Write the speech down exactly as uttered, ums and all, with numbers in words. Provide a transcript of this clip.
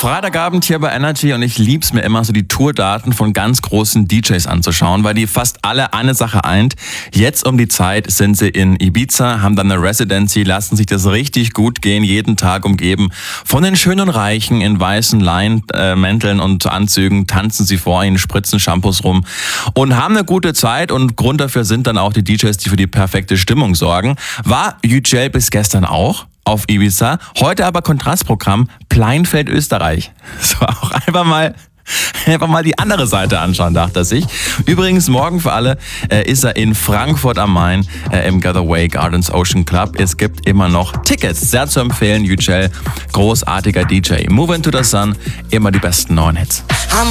Freitagabend hier bei Energy und ich lieb's mir immer, so die Tourdaten von ganz großen D Js anzuschauen, weil die fast alle eine Sache eint. Jetzt um die Zeit sind sie in Ibiza, haben dann eine Residency, lassen sich das richtig gut gehen, jeden Tag umgeben von den schönen Reichen in weißen Leinmänteln und Anzügen, tanzen sie vor ihnen, spritzen Shampoos rum und haben eine gute Zeit, und Grund dafür sind dann auch die D Js, die für die perfekte Stimmung sorgen. War Yücel bis gestern auch auf Ibiza, heute aber Kontrastprogramm Pleinfeld, Österreich. So, auch einfach mal Einfach mal die andere Seite anschauen, dachte er sich. Übrigens, morgen für alle äh, ist er in Frankfurt am Main äh, im Gatherway Gardens Ocean Club. Es gibt immer noch Tickets. Sehr zu empfehlen, Yücel, großartiger D J. Move into the Sun, immer die besten neuen Hits.